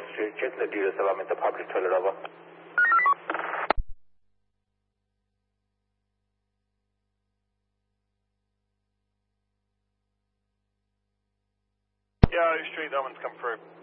Street, check the details about the public toilet, over. Yeah, Street, that one's come through.